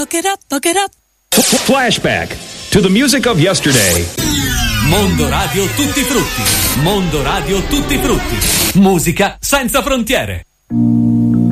it up. Flashback to the music of yesterday. Mondo Radio Tutti Frutti. Mondo Radio Tutti Frutti. Musica senza frontiere.